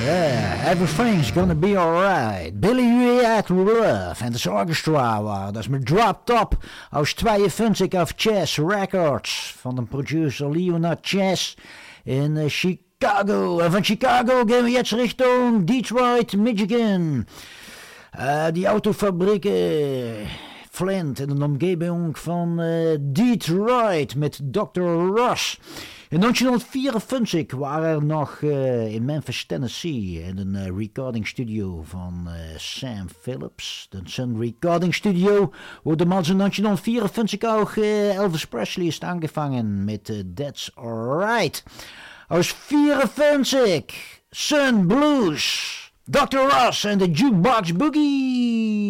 Yeah, everything's gonna be alright. Billy Uriah Love en de orchestra waren. Dat is met Drop Top aus 52 auf Chess Records van de producer Leonard Chess in Chicago. En van Chicago gaan we jetzt Richtung Detroit, Michigan. Die autofabrieken Flint in de omgeving van Detroit met Dr. Ross. In 1954 waren er nog in Memphis, Tennessee, in een recording studio van Sam Phillips. De Sun Recording Studio, wo damals in 1954 auch Elvis Presley ist angefangen mit That's Alright. Aus 54, Sun Blues, Dr. Ross en de Jukebox Boogie.